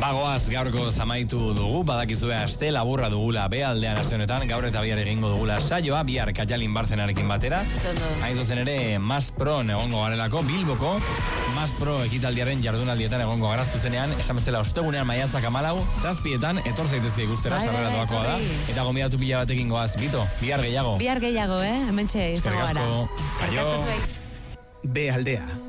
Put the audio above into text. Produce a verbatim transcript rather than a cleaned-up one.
Bagoaz gaurko zamaitu dugu, badakizue aste laburra dugula bealdean aste honetan, gaur eta bihar egingo dugula saioa, bihar Katalin Barzenarekin batera. Hain zuzen ere, Mas Pro egongo garelako, Bilboko, Mas Pro ekitaldiaren jardunaldietan egongo gara zuzenean, esan bezala ostegunean maiatzak hamalau, zazpietan, etor zaitezke ikustera, sarrera doakoa da, eta gomidatu pila batekin goaz, Bito, bihar gehiago. Bihar gehiago, eh? Hementxe izango gara. Eskerrik asko. Eskerrik asko zuei. Bealdea.